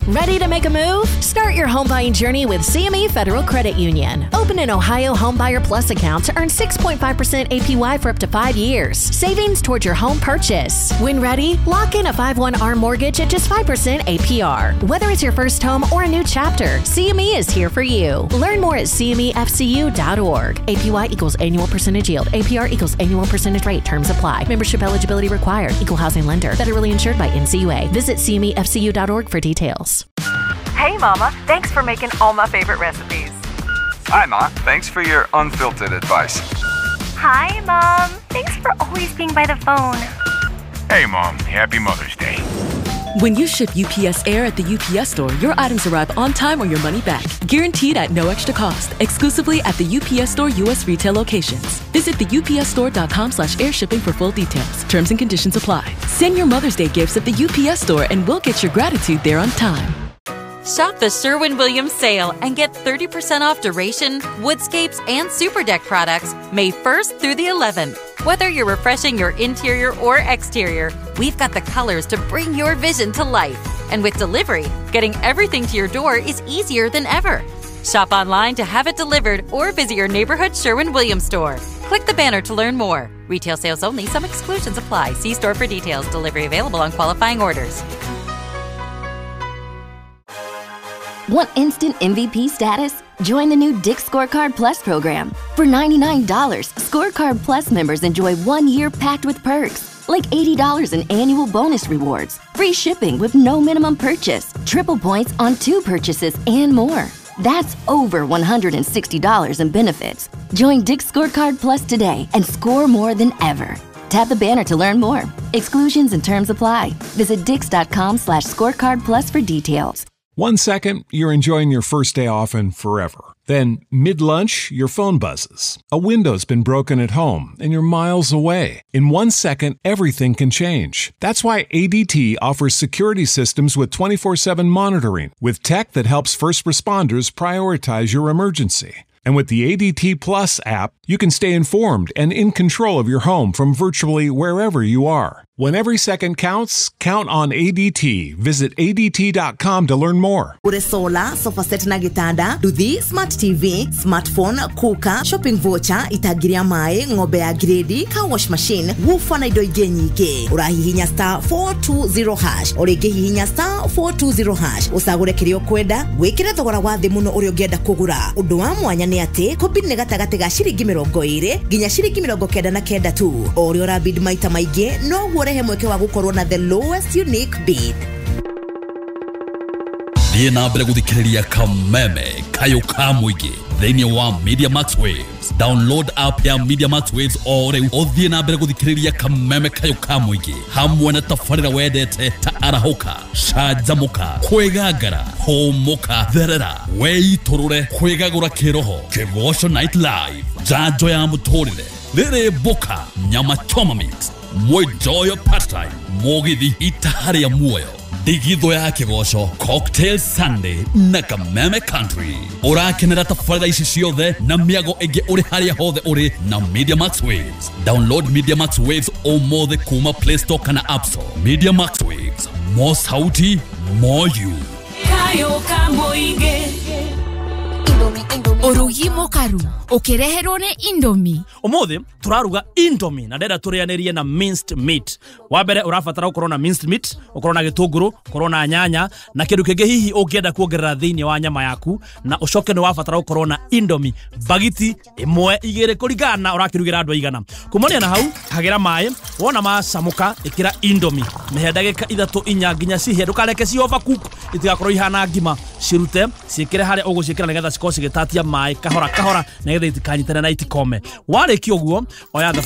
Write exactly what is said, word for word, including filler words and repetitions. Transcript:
Ready to make a move? Start your home buying journey with C M E Federal Credit Union. Open an Ohio Homebuyer Plus account to earn six point five percent A P Y for up to five years. Savings towards your home purchase. When ready, lock in a five one A R M mortgage at just five percent A P R. Whether it's your first home or a new chapter, C M E is here for you. Learn more at C M E F C U dot org. A P Y equals annual percentage yield. A P R equals annual percentage rate. Terms apply. Membership eligibility required. Equal housing lender. Federally insured by N C U A. Visit C M E F C U dot org for details. Hey, Mama. Thanks for making all my favorite recipes. Hi, Ma. Thanks for your unfiltered advice. Hi, Mom. Thanks for always being by the phone. Hey, Mom. Happy Mother's Day. When you ship U P S Air at the U P S Store, your items arrive on time or your money back. Guaranteed at no extra cost. Exclusively at the U P S Store U S retail locations. Visit the U P S store dot com slash air shipping for full details. Terms and conditions apply. Send your Mother's Day gifts at the U P S Store and we'll get your gratitude there on time. Shop the Sherwin-Williams sale and get thirty percent off Duration, Woodscapes, and Super Deck products May first through the eleventh. Whether you're refreshing your interior or exterior, we've got the colors to bring your vision to life. And with delivery, getting everything to your door is easier than ever. Shop online to have it delivered or visit your neighborhood Sherwin-Williams store. Click the banner to learn more. Retail sales only. Some exclusions apply. See store for details. Delivery available on qualifying orders. Want instant M V P status? Join the new Dick's Scorecard Plus program. For ninety-nine dollars, Scorecard Plus members enjoy one year packed with perks, like eighty dollars in annual bonus rewards, free shipping with no minimum purchase, triple points on two purchases, and more. That's over one hundred sixty dollars in benefits. Join Dick's Scorecard Plus today and score more than ever. Tap the banner to learn more. Exclusions and terms apply. Visit dix dot com slash scorecard plus for details. One second, you're enjoying your first day off and forever. Then, mid-lunch, your phone buzzes. A window's been broken at home, and you're miles away. In one second, everything can change. That's why A D T offers security systems with twenty-four seven monitoring, with tech that helps first responders prioritize your emergency. And with the A D T Plus app, you can stay informed and in control of your home from virtually wherever you are. When every second counts, count on A D T. Visit A D T dot com to learn more. Ure sola, sofa set na gitanda, duthi, smart T V, smartphone, kuka, shopping voucher, itagiria mae, ngobe ya gredi, car wash machine, woofer na ido igenyike. Urahihinya star four two zero hash. Orege hihinya star four two zero hash. Usagure kirio kwenda, wekire thogora wa thi muno uri ogenda kugura. Undu wa mwanya ni ati, kombini ni gatagati ga shiringi mirongo ire, ginya shiringi mirongo kenda na kenda tu. Ori ora bid maita maige, no urehe mweke wa gukorwo na the lowest unique bid. Thiĩ na mbere gũthikĩrĩria kameme kayo ka mũingĩ thĩinĩ wa Media Max Waves. Download app ya Media Max Waves o rĩu ũthiĩ na mbere gũthikĩrĩria kameme kayo ka mũingĩ hamwe na tabarĩra wendete ta arahũka, canjamũka, kwĩgangara, hũmũka, therera, weitũrũre, kwĩgagũra kĩroho, Kĩgoco Night Live, njanjo ya mũtũrĩre, rĩrĩ boka, nyama choma mix, Mwenjoy your pastime, Mogithi itahari ya muoyo, digitho ya Kĩgoco, Cocktail Sunday na Kameme Country. Ũrakenera tabarĩra ici ciothe na mĩago ĩngĩ ũrĩ harĩa hothe ũrĩ na Media Max Waves. Download Media Max Waves ũmũthĩ kuma Play Store kana App Store. Media Max Waves, more sauti, more you. Kayo ka mũingĩ. Urugi mukaru ukireherwo ni Indomie. Umuthi turaruga Indomie na ndenda turianirie na minced meat. Wa mbere urabatara ukorwo na minced meat, ukorwo na gitunguru, ukorwo na nyanya na kindu kingi hihi ungienda kuongerera thiini wa nyama yaku na ucoke ni wabatara ukorwo na Indomie bagiti imwe igire kuringana urakirugira andu aigana. Kumonia na hau hagira mai wona macamuka ikira Indomie mehe ndagika ithatu inya nginya cihie ndukareke ci overcook itigakorwo ihana ngima cirute ciikire haria uguciikira nigetha cikoci gitatia mai kahora kahora nigetha itikanyitana na itikome. Warĩkia ũguo oya